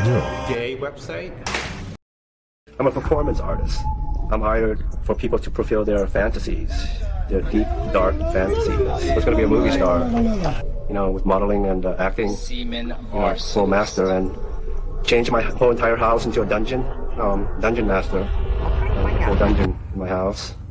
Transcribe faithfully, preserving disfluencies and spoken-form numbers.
아니요. Gay website? I'm a performance artist. I'm hired for people to fulfill their fantasies, their deep, dark fantasies. I was going to be a movie star, you know, with modeling and uh, acting, Seaman you know, full master, and change my whole entire house into a dungeon, um, dungeon master, uh, full dungeon in my house.